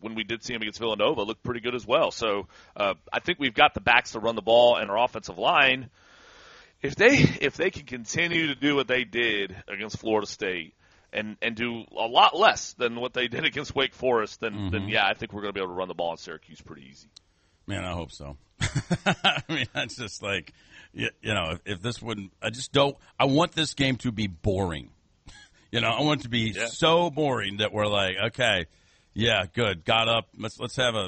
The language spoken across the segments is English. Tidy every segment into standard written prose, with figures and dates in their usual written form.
when we did see him against Villanova, looked pretty good as well. So I think we've got the backs to run the ball, and our offensive line, if they can continue to do what they did against Florida State and do a lot less than what they did against Wake Forest, then yeah, I think we're going to be able to run the ball in Syracuse pretty easy. Man, I hope so. I mean, that's just like, if this wouldn't, I want this game to be boring. I want it to be so boring that we're like, okay, yeah, good, got up. Let's have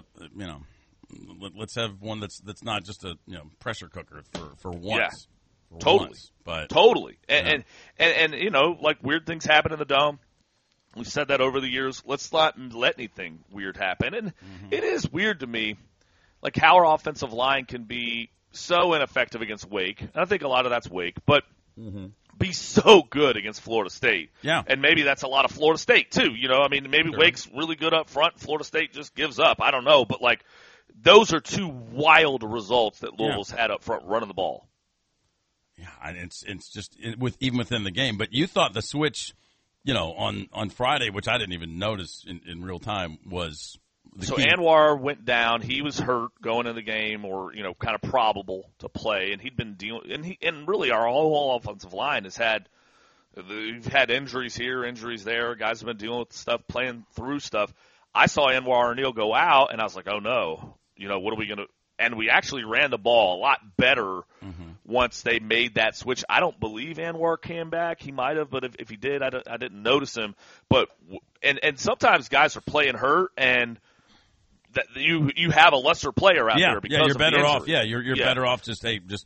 let's have one that's not just a pressure cooker for once. Yeah, totally. Once, but totally. And like weird things happen in the Dome. We've said that over the years. Let's not let anything weird happen. And it is weird to me, like how our offensive line can be so ineffective against Wake. And I think a lot of that's Wake, but be so good against Florida State. Yeah. And maybe that's a lot of Florida State, too. Maybe Wake's really good up front. Florida State just gives up. I don't know. But, those are two wild results that Louisville's had up front running the ball. Yeah, and it's just even within the game. But you thought the switch, on Friday, which I didn't even notice in real time, was so key. Anwar went down. He was hurt going into the game, or kind of probable to play, and he'd been dealing. And really, our whole offensive line has had. We've had injuries here, injuries there. Guys have been dealing with stuff, playing through stuff. I saw Anwar O'Neal go out, and I was like, oh no, what are we going to? And we actually ran the ball a lot better once they made that switch. I don't believe Anwar came back. He might have, but if he did, I didn't notice him. But and sometimes guys are playing hurt, and that you have a lesser player out there because you're better off. Yeah, you're better off. Just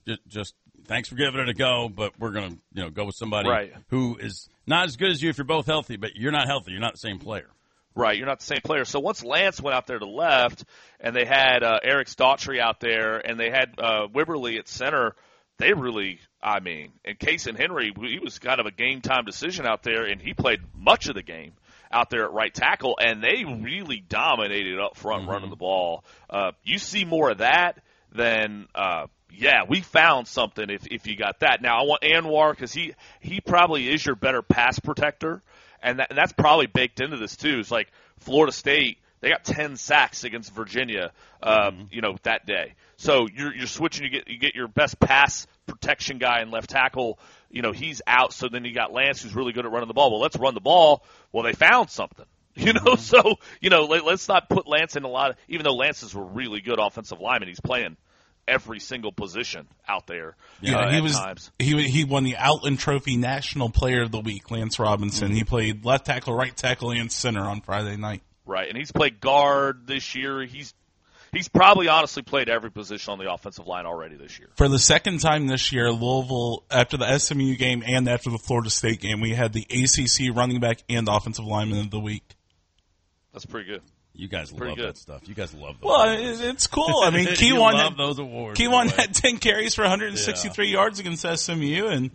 thanks for giving it a go, but we're gonna go with somebody who is not as good as you if you're both healthy, but you're not healthy. You're not the same player. Right, you're not the same player. So once Lance went out there to left, and they had Eric Daughtry out there, and they had Wibberly at center, they really, and Case and Henry, he was kind of a game-time decision out there, and he played much of the game out there at right tackle, and they really dominated up front running the ball. You see more of that than we found something if you got that. Now, I want Anwar because he probably is your better pass protector. And that's probably baked into this, too. It's like Florida State, they got 10 sacks against Virginia, that day. So you're switching. You get your best pass protection guy in left tackle. He's out. So then you got Lance, who's really good at running the ball. Well, let's run the ball. Well, they found something. So let's not put Lance in a lot of. Even though Lance is a really good offensive lineman, he's playing every single position out there. He won the Outland Trophy National Player of the Week, Lance Robinson. He played left tackle, right tackle, and center on Friday night. Right, and he's played guard this year. He's probably honestly played every position on the offensive line already this year. For the second time this year, Louisville, after the SMU game and after the Florida State game, we had the ACC running back and offensive lineman of the week. That's pretty good. You guys love that stuff. You guys love those. Well, awards. It's cool. I mean, Keyone had those awards. Keyone had 10 carries for 163 yards against SMU, and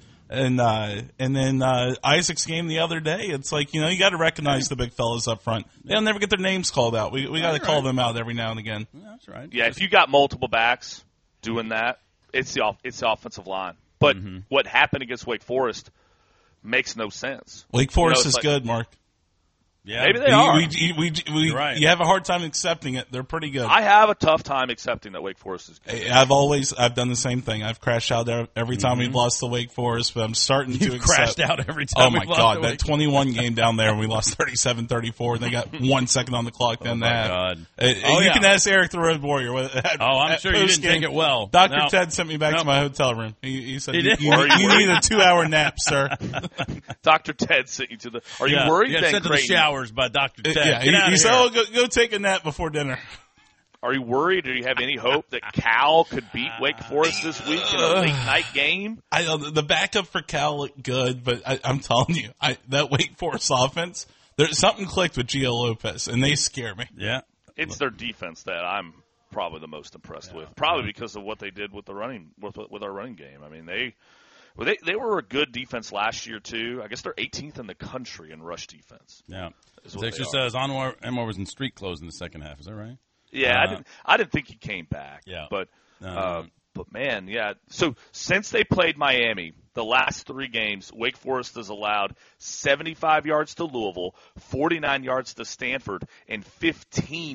then Isaac's game the other day. It's like you got to recognize the big fellas up front. They'll never get their names called out. We got to call them out every now and again. Yeah, that's right. Yeah, if you got multiple backs doing that, it's the offensive line. But what happened against Wake Forest makes no sense. Wake Forest is good, Mark. Yeah, maybe they are. You have a hard time accepting it. They're pretty good. I have a tough time accepting that Wake Forest is good. I've done the same thing. I've crashed out there every time we've lost to Wake Forest, but I'm starting to accept. Crashed out every time. Oh my God, that 21 game down there and we lost 37-34 and they got 1 second on the clock then that. God. You can ask Eric the Road Warrior. I'm sure you didn't take it well. Dr. Ted sent me back to my hotel room. He said, you need a 2-hour nap, sir. Dr. Ted sent you to the. Are you worried? You got sent to the shower by Dr. Ted. He said, go take a nap before dinner. Are you worried? Do you have any hope that Cal could beat Wake Forest this week in a late-night game? The backup for Cal looked good, but I'm telling you, that Wake Forest offense, something clicked with Gio Lopez, and they scare me. Yeah. It's their defense that I'm probably the most impressed with, probably because of what they did with with our running game. I mean, they were a good defense last year, too. I guess they're 18th in the country in rush defense. Yeah. It actually says Anwar was in street clothes in the second half. Is that right? Yeah, I didn't think he came back. Yeah. But man, yeah. So since they played Miami, the last 3 games, Wake Forest has allowed 75 yards to Louisville, 49 yards to Stanford, and 15